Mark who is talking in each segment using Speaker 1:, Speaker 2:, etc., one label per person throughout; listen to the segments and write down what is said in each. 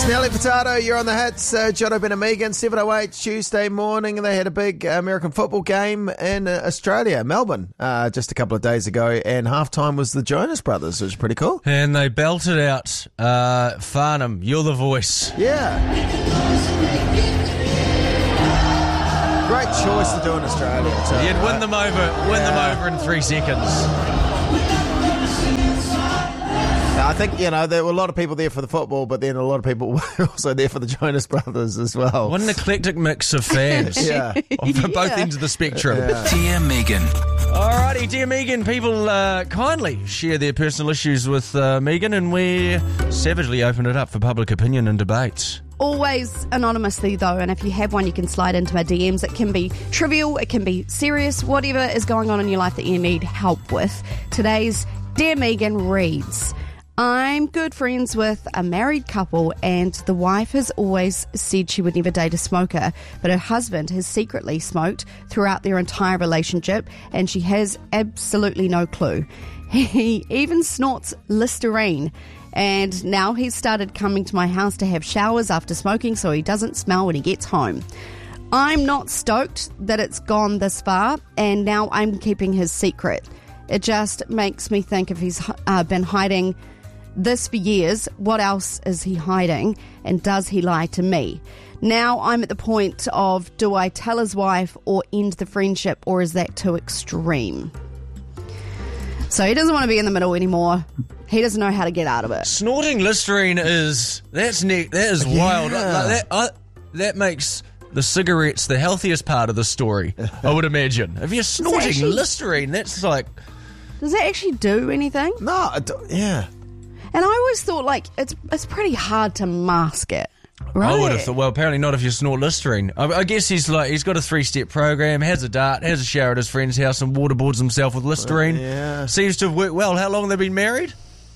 Speaker 1: Nelly Furtado, you're on the hits. Jono Ben and Megan, 7:08 Tuesday morning. They had a big American football game in Australia, Melbourne, just a couple of days ago, and halftime was the Jonas Brothers, which was pretty cool.
Speaker 2: And they belted out Farnham, You're the Voice.
Speaker 1: Yeah. Great choice to do in Australia. Too,
Speaker 2: You'd win them over in 3 seconds.
Speaker 1: I think, there were a lot of people there for the football, but then a lot of people were also there for the Jonas Brothers as well.
Speaker 2: What an eclectic mix of fans.
Speaker 1: Yeah.
Speaker 2: From both ends of the spectrum.
Speaker 1: Yeah.
Speaker 3: Dear Megan.
Speaker 2: Alrighty, Dear Megan, people kindly share their personal issues with Megan, and we savagely open it up for public opinion and debate.
Speaker 4: Always anonymously, though, and if you have one, you can slide into my DMs. It can be trivial, it can be serious, whatever is going on in your life that you need help with. Today's Dear Megan reads, I'm good friends with a married couple, and the wife has always said she would never date a smoker, but her husband has secretly smoked throughout their entire relationship, and she has absolutely no clue. He even snorts Listerine, and now he's started coming to my house to have showers after smoking so he doesn't smell when he gets home. I'm not stoked that it's gone this far, and now I'm keeping his secret. It just makes me think if he's been hiding this for years, what else is he hiding, and does he lie to me? Now I'm at the point of, do I tell his wife or end the friendship, or is that too extreme? So he doesn't want to be in the middle anymore. He doesn't know how to get out of it.
Speaker 2: Snorting Listerine that is wild. That makes the cigarettes the healthiest part of the story, I would imagine. If you're snorting Listerine, that's like...
Speaker 4: Does that actually do anything?
Speaker 1: No, yeah.
Speaker 4: And I always thought, it's pretty hard to mask it, right?
Speaker 2: I would have thought, well, apparently not if you snort Listerine. I guess he's got a 3-step program, has a dart, has a shower at his friend's house, and waterboards himself with Listerine.
Speaker 1: Yeah.
Speaker 2: Seems to have worked well. How long have they been married?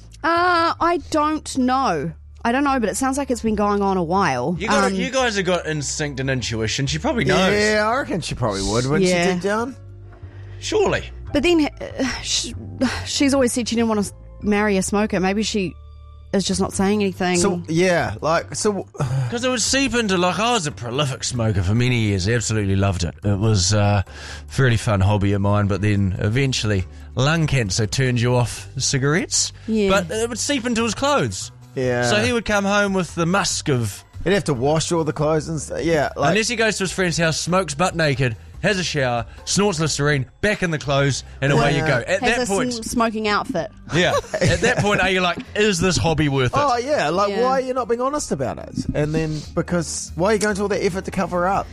Speaker 4: I don't know. But it sounds like it's been going on a while.
Speaker 2: You guys have got instinct and intuition. She probably knows.
Speaker 1: Yeah, I reckon she probably would, wouldn't she, deep down?
Speaker 2: Surely.
Speaker 4: But then she's always said she didn't want to marry a smoker. Maybe she is just not saying anything.
Speaker 1: Because
Speaker 2: it would seep into, I was a prolific smoker for many years. I absolutely loved it. It was a fairly fun hobby of mine, but then eventually lung cancer turned you off cigarettes.
Speaker 4: Yeah.
Speaker 2: But it would seep into his clothes.
Speaker 1: Yeah.
Speaker 2: So he would come home with the musk of...
Speaker 1: He'd have to wash all the clothes and stuff. Yeah.
Speaker 2: Unless he goes to his friend's house, smokes butt naked, has a shower, snorts Listerine, back in the clothes, and away you go. At that point,
Speaker 4: smoking outfit.
Speaker 2: Yeah. At that point, are you like, is this hobby worth it?
Speaker 1: Oh, yeah. Why are you not being honest about it? And then, why are you going to all that effort to cover up?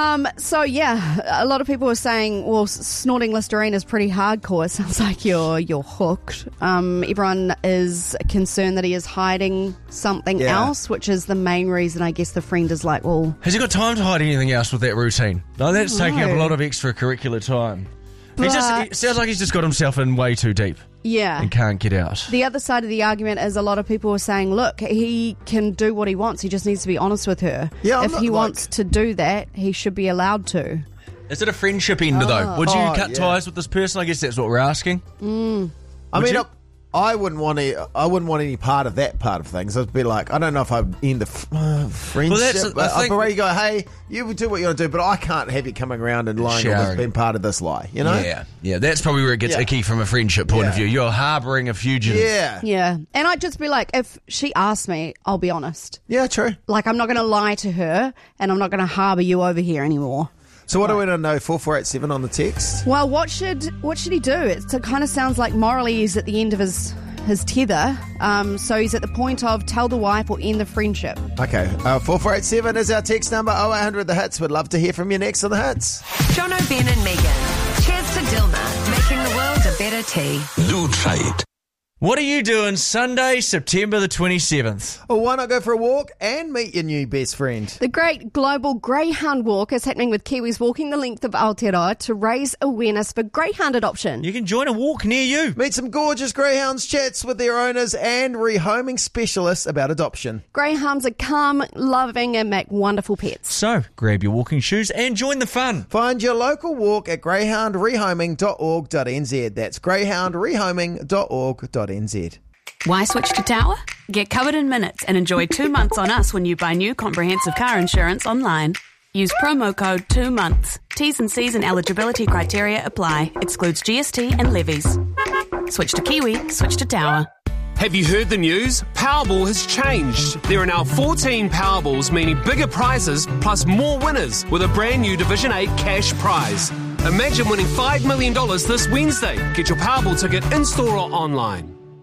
Speaker 4: A lot of people are saying, well, snorting Listerine is pretty hardcore. It sounds like you're hooked. Everyone is concerned that he is hiding something else, which is the main reason I guess the friend is like, well...
Speaker 2: Has he got time to hide anything else with that routine? No, that's taking up a lot of extracurricular time. It sounds like he's just got himself in way too deep.
Speaker 4: Yeah.
Speaker 2: And can't get out.
Speaker 4: The other side of the argument is a lot of people are saying, look, he can do what he wants. He just needs to be honest with her.
Speaker 1: Yeah,
Speaker 4: if he wants to do that, he should be allowed to.
Speaker 2: Is it a friendship end, though? Would you cut ties with this person? I guess that's what we're asking.
Speaker 1: I wouldn't want any part of that part of things. I'd be like, I don't know if I'd end the friendship. But where you go, hey, you do what you want to do, but I can't have you coming around and lying or being part of this lie, you know?
Speaker 2: Yeah, that's probably where it gets icky from a friendship point of view. You're harbouring a fugitive.
Speaker 4: Yeah. And I'd just be like, if she asks me, I'll be honest.
Speaker 1: Yeah, true.
Speaker 4: I'm not going to lie to her, and I'm not going to harbour you over here anymore.
Speaker 1: So what do we know? 4487 on the text.
Speaker 4: Well, what should he do? It kind of sounds like morally he's at the end of his tether. So he's at the point of tell the wife or end the friendship.
Speaker 1: Okay. 4487 is our text number. 0800 The Hits. We'd love to hear from you next on The Hits.
Speaker 5: Jono, Ben and Megan. Cheers to Dilma, making the world a better tea.
Speaker 3: Lutrate.
Speaker 2: What are you doing Sunday, September the 27th?
Speaker 1: Well, why not go for a walk and meet your new best friend?
Speaker 4: The Great Global Greyhound Walk is happening with Kiwis walking the length of Aotearoa to raise awareness for greyhound adoption.
Speaker 2: You can join a walk near you.
Speaker 1: Meet some gorgeous greyhounds, chats with their owners and rehoming specialists about adoption.
Speaker 4: Greyhounds are calm, loving and make wonderful pets.
Speaker 2: So, grab your walking shoes and join the fun.
Speaker 1: Find your local walk at greyhoundrehoming.org.nz. That's greyhoundrehoming.org.nz.
Speaker 5: Why switch to Tower?
Speaker 3: Get covered in minutes and enjoy 2 months on us when you buy new comprehensive car insurance online. Use promo code 2 months. T's and C's and eligibility criteria apply. Excludes GST and levies. Switch to Kiwi, switch to Tower.
Speaker 6: Have you heard the news? Powerball has changed. There are now 14 Powerballs, meaning bigger prizes plus more winners with a brand new Division 8 cash prize. Imagine winning $5 million this Wednesday. Get your Powerball ticket in-store or online.